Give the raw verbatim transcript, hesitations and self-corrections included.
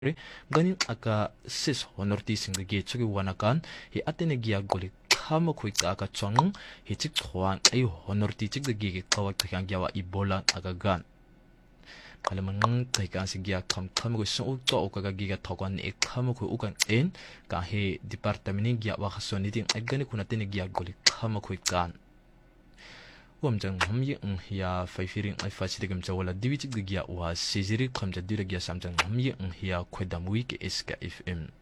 ganin aka sis honorti singgagi chugi wanakan hi atene giya goli kama kui aka chong hi chik chhuan ay honorti chik dagi kawak takang giyawa ibola aga gan kalaman tahikan si giya kam kama kui sun ukto ukaga giga tokwan ni kama kui ukan en ka hi departameni giya wakason niting ay gani kuna tene giya goli kama kui kan wamjang hamyi ng hiya faifiring ay fasidigam jawala diwi chik dagi ya wa siziri kamja dira giya samjang hamyi ng hiya kwedam wiki S K F M